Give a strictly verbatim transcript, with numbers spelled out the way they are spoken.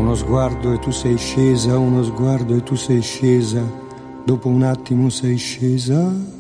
Uno sguardo e tu sei scesa, uno sguardo e tu sei scesa, dopo un attimo sei scesa.